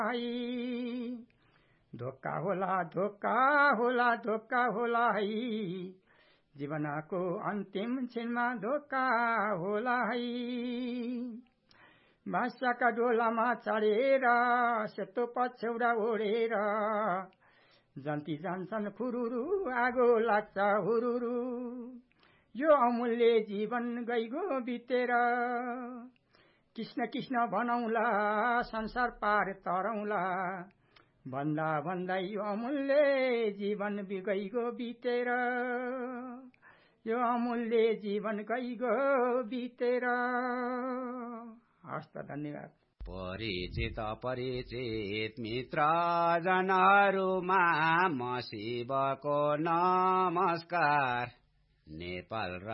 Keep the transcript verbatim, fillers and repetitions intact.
धोका होला धोका होला धोका होला है जीवनको अन्तिम क्षणमा धोका होला है भाषाका डोलामा चढेर सेतो पछौडा ओढेर जन्ती जान्छन् फुरुरु आगो लाग्छ हुरुरु यो अमूल्य जीवन गइगो बितेर कृष्ण कृष्ण भनौला संसार पार तरौला भन्दा भन्दा यो अमूल्य जीवन गइगो बितेर यो अमूल्य जीवन गइगो बितेर। हस्त धन्यवाद। परिचित अपरिचित मित्र जनहरूमा म शिवको नमस्कार। नेपाल